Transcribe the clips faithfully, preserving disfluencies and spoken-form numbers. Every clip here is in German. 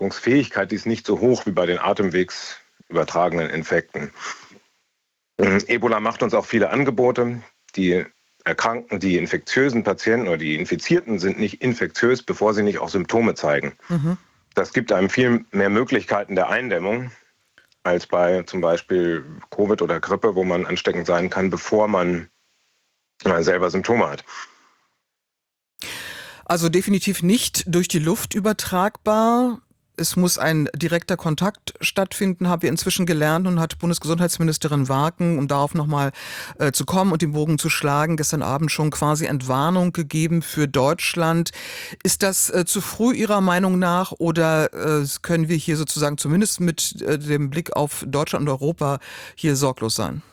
Übertragungsfähigkeit, die ist nicht so hoch wie bei den atemwegsübertragenen Infekten. Ebola macht uns auch viele Angebote. Die Erkrankten, die infektiösen Patienten oder die Infizierten sind nicht infektiös, bevor sie nicht auch Symptome zeigen. Mhm. Das gibt einem viel mehr Möglichkeiten der Eindämmung als bei zum Beispiel Covid oder Grippe, wo man ansteckend sein kann, bevor man selber Symptome hat. Also definitiv nicht durch die Luft übertragbar. Es muss ein direkter Kontakt stattfinden, haben wir inzwischen gelernt, und hat Bundesgesundheitsministerin Warken, um darauf nochmal äh, zu kommen und den Bogen zu schlagen, gestern Abend schon quasi Entwarnung gegeben für Deutschland. Ist das äh, zu früh Ihrer Meinung nach, oder äh, können wir hier sozusagen zumindest mit äh, dem Blick auf Deutschland und Europa hier sorglos sein?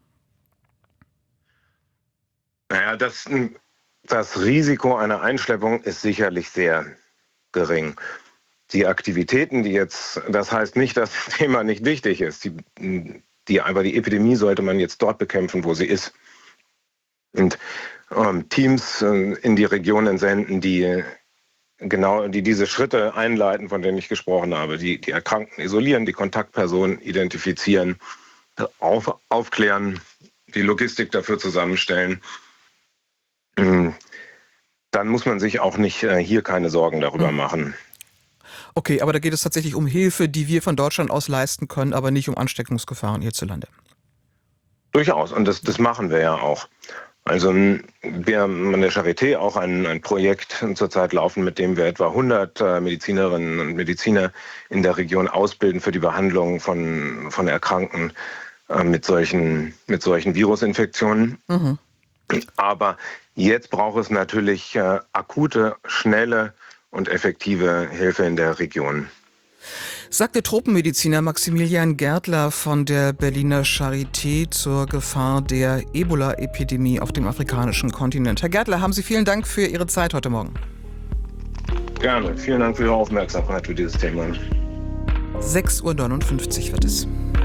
Naja, das, das Risiko einer Einschleppung ist sicherlich sehr gering. Die Aktivitäten, die jetzt, das heißt nicht, dass das Thema nicht wichtig ist. Die, die, aber die Epidemie sollte man jetzt dort bekämpfen, wo sie ist. Und ähm, Teams äh, in die Regionen senden, die genau, die diese Schritte einleiten, von denen ich gesprochen habe. Die, die Erkrankten isolieren, die Kontaktpersonen identifizieren, auf, aufklären, die Logistik dafür zusammenstellen. Ähm, dann muss man sich auch nicht äh, hier keine Sorgen darüber mhm. machen. Okay, aber da geht es tatsächlich um Hilfe, die wir von Deutschland aus leisten können, aber nicht um Ansteckungsgefahren hierzulande. Durchaus, und das, das machen wir ja auch. Also wir haben an der Charité auch ein, ein Projekt zurzeit laufen, mit dem wir etwa hundert äh, Medizinerinnen und Mediziner in der Region ausbilden für die Behandlung von, von Erkrankten äh, mit solchen, mit solchen Virusinfektionen. Mhm. Aber jetzt braucht es natürlich äh, akute, schnelle und effektive Hilfe in der Region. Sagt der Tropenmediziner Maximilian Gärtler von der Berliner Charité zur Gefahr der Ebola-Epidemie auf dem afrikanischen Kontinent. Herr Gärtler, haben Sie vielen Dank für Ihre Zeit heute Morgen. Gerne. Vielen Dank für Ihre Aufmerksamkeit für dieses Thema. sechs Uhr neunundfünfzig wird es.